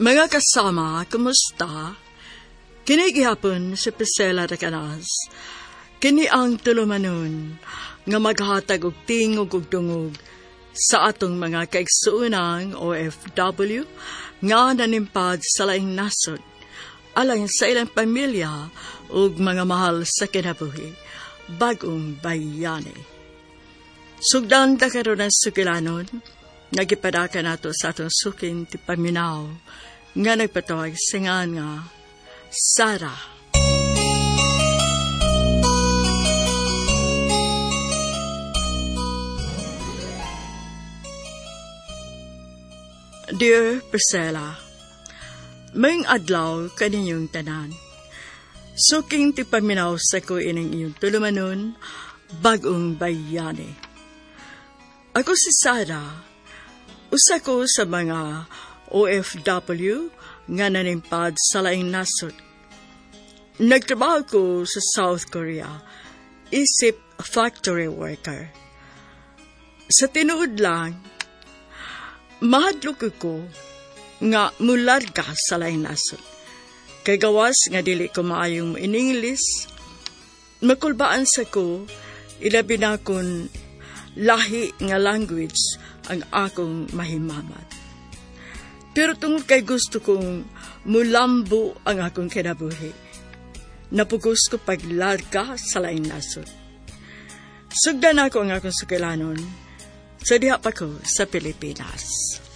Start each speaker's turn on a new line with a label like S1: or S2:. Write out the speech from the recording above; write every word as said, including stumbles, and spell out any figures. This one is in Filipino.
S1: Mga kasama, kumusta? Kini gihapon si Priscilla da Canas. Kini ang tulumanon nga maghatag og tingog ug dungog sa atong mga kaigsuunang O F W nga nanimpad sa laing nasod alang sa ilang pamilya ug mga mahal sa kinabuhi, bagong bayani. Sugdan da karon ang sukilanon, nagipadaka nato sa atong suking ti paminaw nga nagpatawag singan nga Sara. Dear Priscilla, maing adlaw kaninyong tanan. Suking ti paminaw sa ko ining iyong tulumanon, bagong bayani. Ako si Sara, usa ko sa mga O F W nga nanimpad sa laing nasod. Nagtrabaho ko sa South Korea, isip factory worker. Sa tinuod lang, mahadlok ko nga mularga sa laing nasod. Kay gawas nga dili ko maayong in-English, makulbaan sa ko, ilabi na kon lahi nga language ang akong mahimamat. Pero tungod kay gusto kong mulambo ang akong kinabuhi, napugos ko paglarga sa laing nasod. Sugdan ako ang akong sukilanon sa diha pa ko sa Pilipinas.